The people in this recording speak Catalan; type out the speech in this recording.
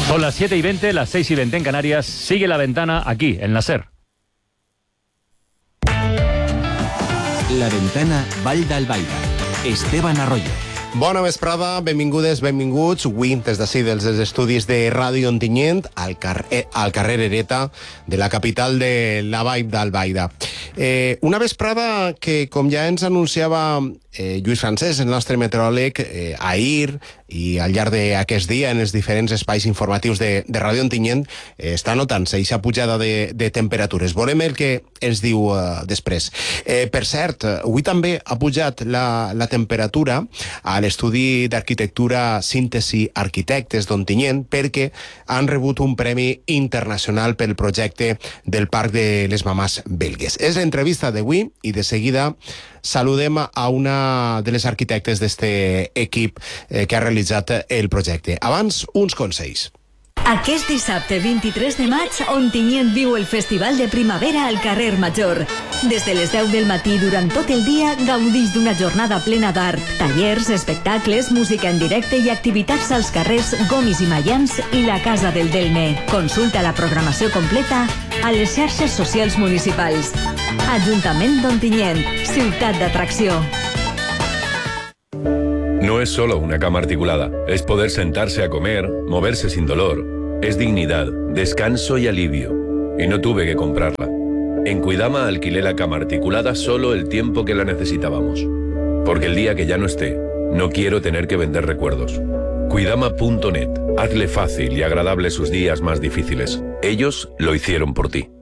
Son las 7:20, las 6:20 en Canarias. Sigue La Ventana aquí, en la SER. La Ventana, Vall d'Albaida. Esteban Arroyo. Bona vesprada, benvingudes, benvinguts. Avui, des d'ací, dels estudis de Ràdio Ontinyent, al carrer Hereta de la capital de la Vall d'Albaida. Una vesprada que, com ja ens anunciava Lluís Francesc, el nostre meteoròleg, ahir i al llarg d'aquest dia en els diferents espais informatius de Ràdio Ontinyent, està notant-se aquesta pujada de temperatures. Veurem el que ens diu després. Per cert, avui també ha pujat la temperatura a l'estudi d'arquitectura Síntesi Arquitectes d'Ontinyent perquè han rebut un premi internacional pel projecte del Parc de les Mamàs Belgues. És l'entrevista d'avui i de seguida saludem a una de les arquitectes d'este equip que ha realitzat el projecte. Abans, uns consells. Aquest dissabte 23 de maig, Ontinyent viu el Festival de Primavera al carrer Major. Des de les 10 del matí durant tot el dia gaudix d'una jornada plena d'art, tallers, espectacles, música en directe i activitats als carrers Gomis i Mayans i la Casa del Delme. Consulta la programació completa a les xarxes socials municipals. Ajuntament d'Ontinyent, ciutat d'atracció. No es solo una cama articulada, es poder sentarse a comer, moverse sin dolor. Es dignidad, descanso y alivio. Y no tuve que comprarla. En Cuidama alquilé la cama articulada solo el tiempo que la necesitábamos. Porque el día que ya no esté, no quiero tener que vender recuerdos. Cuidama.net. Hazle fácil y agradable sus días más difíciles. Ellos lo hicieron por ti.